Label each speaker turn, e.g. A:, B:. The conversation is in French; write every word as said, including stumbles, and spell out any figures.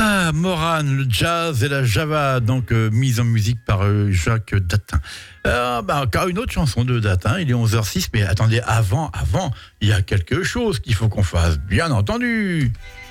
A: Ah, Morane, le jazz et la java, donc euh, mise en musique par euh, Jacques Datin. Euh, bah, encore une autre chanson de Datin, il est onze heures zéro six, mais attendez, avant, avant, il y a quelque chose qu'il faut qu'on fasse, bien entendu.